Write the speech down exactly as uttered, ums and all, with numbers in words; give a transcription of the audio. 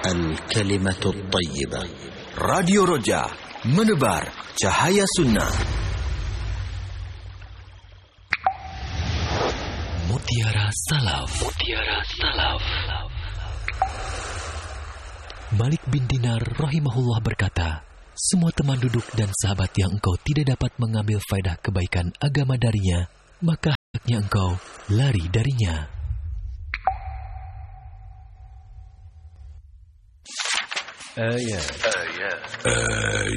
Al-Kalimatul Thayyibah. Radio Roja, menebar cahaya sunnah. Mutiara Salaf. Mutiara Salaf. Malik bin Dinar rahimahullah berkata, semua teman duduk dan sahabat yang engkau tidak dapat mengambil faedah kebaikan agama darinya, maka haknya engkau lari darinya. Ayat. Ayat.